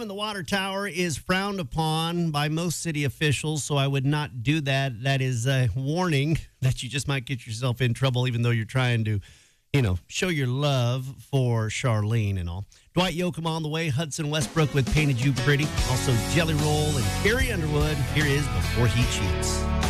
climbing the water tower is frowned upon by most city officials, so I would not do that. That is a warning that you just might get yourself in trouble, even though you're trying to, show your love for Charlene and all. Dwight Yoakam on the way. Hudson Westbrook with Painted You Pretty. Also Jelly Roll and Carrie Underwood. Here is Before He Cheats.